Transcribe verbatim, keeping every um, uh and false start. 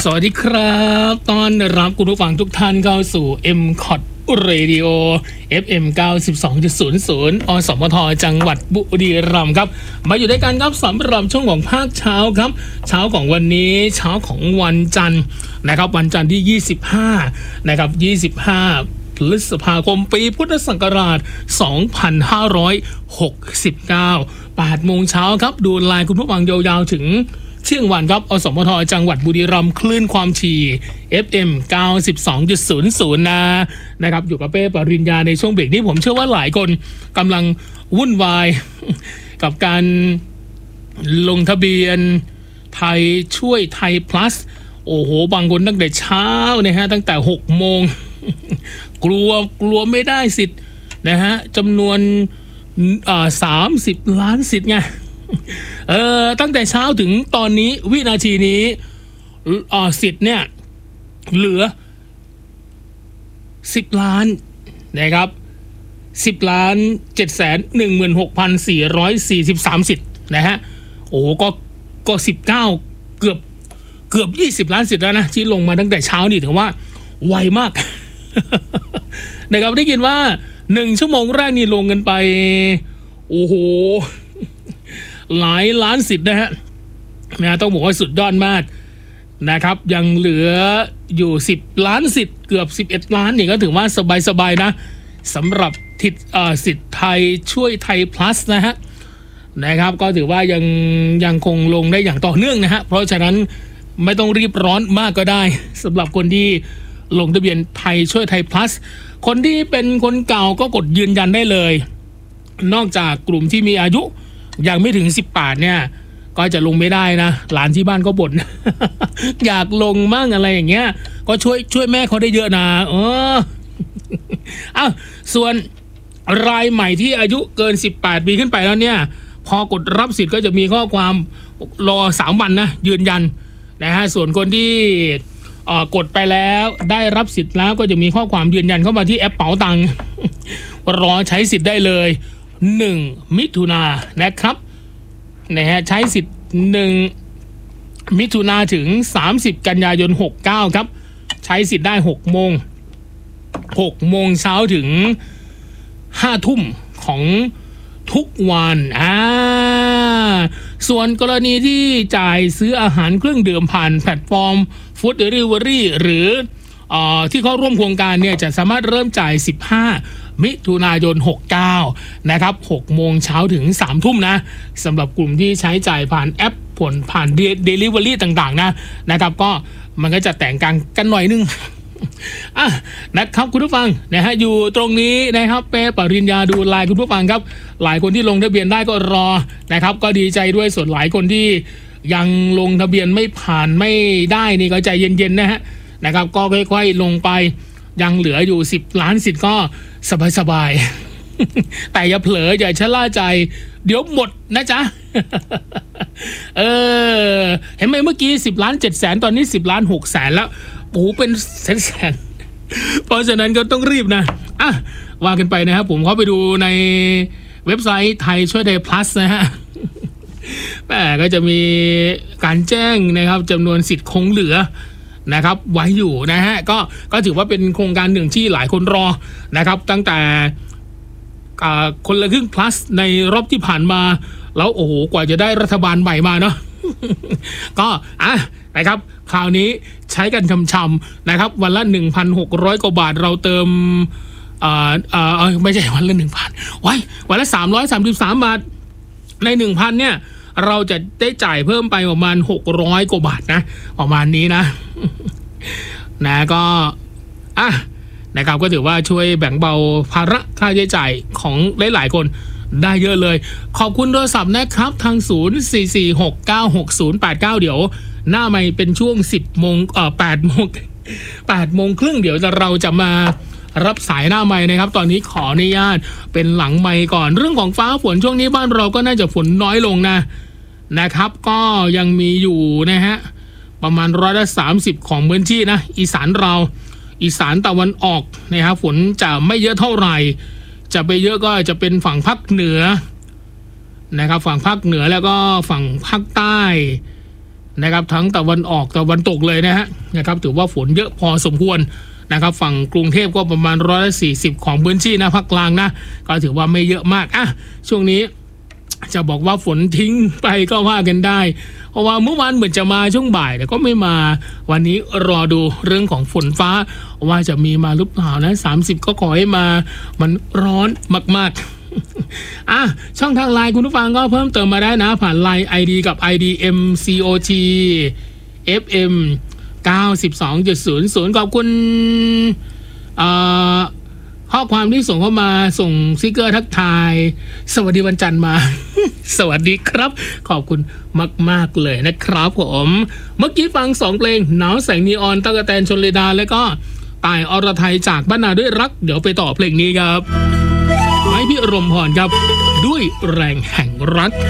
สวัสดีครับต้อนรับคุณผู้ฟังทุกท่านเข้าสู่ เอ็ม ซี โอ ที Radio เอฟ เอ็ม เก้าสิบสองจุดศูนย์ศูนย์ อสมทจังหวัดบุรีรัมย์ครับมาอยู่ด้วยกันครับสำหรับช่วงของภาคเช้าครับเช้าของวันนี้เช้าของวันจันทร์นะครับวันจันทร์ที่ยี่สิบห้านะครับยี่สิบห้าพฤษภาคมปีพุทธศักราชสองพันห้าร้อยหกสิบเก้า แปดโมงเช้าครับดูไลน์คุณผู้ฟังยาวๆถึงเที่ยงวันครับอสมทจังหวัดบุรีรัมย์คลื่นความถี่ เอฟ เอ็ม เก้าสิบสองจุดศูนย์ศูนย์ นะนะครับอยู่กับเป้ปริญญาในช่วงเบรกนี้ผมเชื่อว่าหลายคนกำลังวุ่นวายกับการลงทะเบียนไทยช่วยไทย plus โอ้โหบางคนตั้งแต่เช้านะฮะตั้งแต่หกโมงกลัวกลัวไม่ได้สิทธิ์นะฮะจำนวนอ่าสามสิบล้านสิทธิ์ไงเออตั้งแต่เช้าถึงตอนนี้วินาทีนี้อ่าสิทธิ์เนี่ยเหลือสิบล้านนะครับสิบล้านเจ็ดแสนหนึ่งหมื่นหกพันสี่ร้อยสี่สิบสามสิทธิ์นะฮะโอ้ก็ก็สิบเก้าเกือบเกือบยี่สิบล้านสิทธิ์แล้วนะที่ลงมาตั้งแต่เช้านี่ถือว่าไวมาก นะครับได้ยินว่าหนึ่งชั่วโมงแรกนี่ลงกันไปโอ้โหหลายล้านสิทธิ์นะฮะนะต้องบอกว่าสุดยอดมากนะครับยังเหลืออยู่สิบล้านสิทธิ์เกือบสิบเอ็ดล้านนี่ก็ถือว่าสบายๆนะสำหรับทิศเอ่อสิทธิ์ไทยช่วยไทย plus นะฮะนะครับก็ถือว่ายังยังคงลงได้อย่างต่อเนื่องนะฮะเพราะฉะนั้นไม่ต้องรีบร้อนมากก็ได้สำหรับคนที่ลงทะเบียนไทยช่วยไทย plus คนที่เป็นคนเก่าก็กดยืนยันได้เลยนอกจากกลุ่มที่มีอายุยังไม่ถึงสิบแปดเนี่ยก็จะลงไม่ได้นะหลานที่บ้านก็บ่น อยากลงมั่งอะไรอย่างเงี้ยก็ช่วยช่วยแม่เขาได้เยอะนะเออ อ้าวส่วนรายใหม่ที่อายุเกินสิบแปดปีขึ้นไปแล้วเนี่ยพอกดรับสิทธิ์ก็จะมีข้อความรอสามวันนะยืนยันนะฮะส่วนคนที่เอ่อกดไปแล้วได้รับสิทธิ์แล้วก็จะมีข้อความยืนยันเข้ามาที่แอปเป๋าตังค์ รอใช้สิทธิ์ได้เลยหนึ่งมิถุนายนนะครับนะฮะใช้สิทธิ์หนึ่งมิถุนายนถึงสามสิบกันยายนหกสิบเก้าครับใช้สิทธิ์ได้หกโมงหกโมงเช้าถึงห้าทุ่มของทุกวันอ่าส่วนกรณีที่จ่ายซื้ออาหารเครื่องดื่มผ่านแพลตฟอร์ม Food Delivery หรือเอ่อที่เข้าร่วมโครงการเนี่ยจะสามารถเริ่มจ่ายสิบห้ามิถุนายนหกสิบเก้านะครับหกโมงเช้าถึงสามทุ่มนะสำหรับกลุ่มที่ใช้จ่ายผ่านแอปผลผ่าน Delivery ต่างๆนะนะครับก็มันก็จะแต่งกันกันหน่อยนึงอ่ะนะครับคุณผู้ฟังนะฮะอยู่ตรงนี้นะครับเป้ปริญญาดูไลน์คุณผู้ฟังครับหลายคนที่ลงทะเบียนได้ก็รอนะครับก็ดีใจด้วยส่วนหลายคนที่ยังลงทะเบียนไม่ผ่านไม่ได้นี่ก็ใจเย็นๆนะฮะนะครับก็ค่อยๆลงไปยังเหลืออยู่สิบล้านสิทธิ์ก็สบายๆ แต่อย่าเผลออย่าชะล่าใจเดี๋ยวหมดนะจ๊ะ เออเห็นไหมเมื่อกี้สิบล้านเจ็ดแสนตอนนี้สิบล้านหกแสนแล้วโอ้เป็นแสนๆเพราะฉะนั้นก็ต้องรีบนะอ่ะว่ากันไปนะครับผมเข้าไปดูในเว็บไซต์ไทยช่วยไทย plus นะฮะแต่ก็จะมีการแจ้งนะครับจำนวนสิทธิ์คงเหลือนะครับไว้อยู่นะฮะก็ก็ถือว่าเป็นโครงการหนึ่งที่หลายคนรอนะครับตั้งแต่คนละครึ่ง plus ในรอบที่ผ่านมาแล้วโอ้โหกว่าจะได้รัฐบาลใหม่มาเนาะ ก็อ่ะนะครับคราวนี้ใช้กันช่ำๆนะครับวันละ หนึ่งพันหกร้อย กว่าบาทเราเติมอ่าอ่าไม่ใช่วันละ หนึ่งพัน ไว้วันละสามร้อยสามสิบสามบาทใน หนึ่งพัน เนี่ยเราจะได้จ่ายเพิ่มไปประมาณหกร้อยกว่าบาทนะประมาณนี้นะ นะก็อ่ะนะครับก็ถือว่าช่วยแบ่งเบาภาระค่าใช้จ่ายของหลายๆคนได้เยอะเลยขอบคุณโทรศัพท์นะครับทางศูนย์ สี่ สี่ หก เก้า หก ศูนย์ แปด เก้าเดี๋ยวหน้าไม่เป็นช่วงสิบโมงเอ่อแปดโมงแปดโมงครึ่งเดี๋ยวเราจะมารับสายหน้าไมค์นะครับตอนนี้ขออนุญาตเป็นหลังไมค์ก่อนเรื่องของฟ้าฝนช่วงนี้บ้านเราก็น่าจะฝนน้อยลงนะนะครับก็ยังมีอยู่นะฮะประมาณร้อยละสามสิบของพื้นที่นะอีสานเราอีสานตะวันออกนะครับฝนจะไม่เยอะเท่าไหร่จะไปเยอะก็จะเป็นฝั่งภาคเหนือนะครับฝั่งภาคเหนือแล้วก็ฝั่งภาคใต้นะครับทั้งตะวันออกตะวันตกเลยนะฮะนะครับถือว่าฝนเยอะพอสมควรนะครับฝั่งกรุงเทพก็ประมาณร้อยละสี่สิบของพื้นที่นะภาคกลางนะก็ถือว่าไม่เยอะมากอ่ะช่วงนี้จะบอกว่าฝนทิ้งไปก็ว่ากันได้เพราะว่าเมื่อวานเหมือนจะมาช่วงบ่ายแต่ก็ไม่มาวันนี้รอดูเรื่องของฝนฟ้าว่าจะมีมาหรือเปล่านะสามสิบก็ขอให้มามันร้อนมากๆอ่ะช่องทางไลน์คุณผู้ฟังก็เพิ่มเติมมาได้นะผ่านไลน์ ไอ ดี กับ ไอ ดี เอ็ม ซี โอ ที เอฟ เอ็ม เก้าสิบสองจุดศูนย์ศูนย์ขอบคุณอ่าข้อความที่ส่งเข้ามาส่งสติกเกอร์ทักทายสวัสดีวันจันทร์มา สวัสดีครับขอบคุณมากๆเลยนะครับผมเมื่อกี้ฟังสองเพลงหนาวแสงนีออนตั๊กแตนชลดาและก็ต่ายอรไทยจากบ้านนาด้วยรักเดี๋ยวไปต่อเพลงนี้ครับไม้พิรมพรครับด้วยแรงแห่งรัก